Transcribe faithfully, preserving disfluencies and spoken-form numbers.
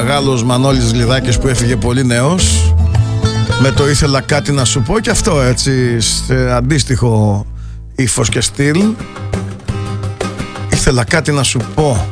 μεγάλος Μανώλης Λιδάκης που έφυγε πολύ νέος, με το ήθελα κάτι να σου πω, και αυτό έτσι σε αντίστοιχο ύφος και στυλ. Ήθελα κάτι να σου πω.